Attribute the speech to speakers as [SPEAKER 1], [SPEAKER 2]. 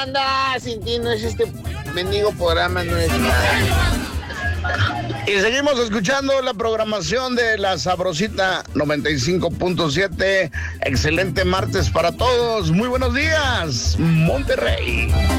[SPEAKER 1] banda? Sin ti no es este mendigo programa, no es nada. Y seguimos escuchando la programación de La Sabrosita 95.7. Excelente martes para todos. Muy buenos días, Monterrey.